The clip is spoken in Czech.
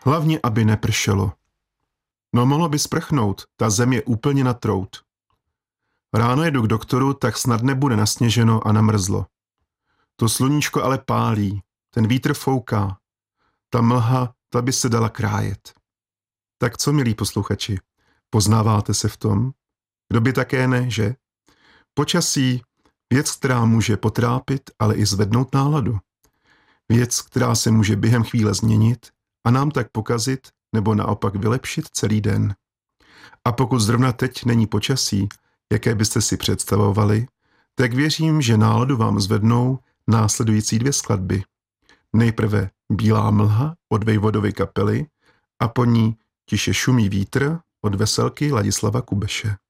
Hlavně, aby nepršelo. No mohlo by sprchnout, ta zem je úplně na trout. Ráno jedu k doktoru, tak snad nebude nasněženo a namrzlo. To sluníčko ale pálí, ten vítr fouká. Ta mlha, ta by se dala krájet. Tak co, milí posluchači, poznáváte se v tom? Kdo by také ne, že? Počasí, věc, která může potrápit, ale i zvednout náladu. Věc, která se může během chvíle změnit a nám tak pokazit nebo naopak vylepšit celý den. A pokud zrovna teď není počasí, jaké byste si představovali, tak věřím, že náladu vám zvednou následující 2 skladby. Nejprve Bílá mlha od Vejvodovy kapely a po ní Tiše šumí vítr od Veselky Ladislava Kubeše.